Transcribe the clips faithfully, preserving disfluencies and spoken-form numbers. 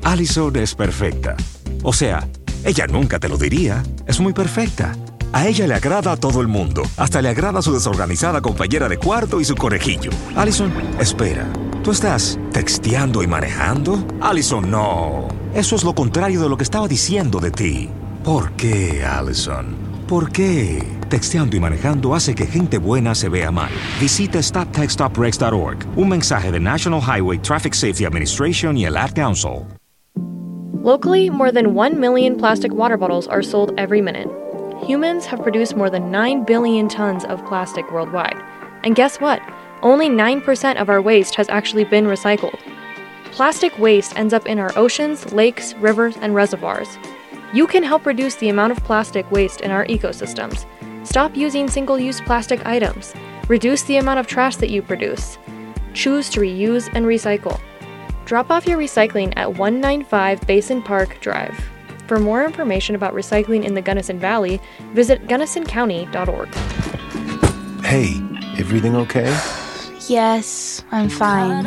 Allison es perfecta. O sea, ella nunca te lo diría. Es muy perfecta. A ella le agrada a todo el mundo. Hasta le agrada a su desorganizada compañera de cuarto y su conejillo. Allison, espera. ¿Tú estás texteando y manejando? Allison, no. Eso es lo contrario de lo que estaba diciendo de ti. ¿Por qué, Allison? ¿Por qué? Texteando y manejando hace que gente buena se vea mal. Visita stop text stop wrecks dot org. Un mensaje de National Highway Traffic Safety Administration y el Ad Council. Locally, more than one million plastic water bottles are sold every minute. Humans have produced more than nine billion tons of plastic worldwide. And guess what? Only nine percent of our waste has actually been recycled. Plastic waste ends up in our oceans, lakes, rivers, and reservoirs. You can help reduce the amount of plastic waste in our ecosystems. Stop using single-use plastic items. Reduce the amount of trash that you produce. Choose to reuse and recycle. Drop off your recycling at one ninety-five Basin Park Drive. For more information about recycling in the Gunnison Valley, visit gunnison county dot org. Hey, everything okay? Yes, I'm fine.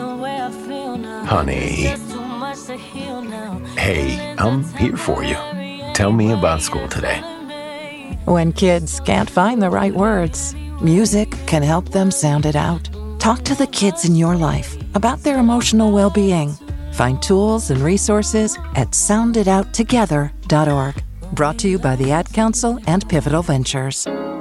Honey. Hey, I'm here for you. Tell me about school today. When kids can't find the right words, music can help them sound it out. Talk to the kids in your life about their emotional well-being. Find tools and resources at sound it out together dot org. Brought to you by the Ad Council and Pivotal Ventures.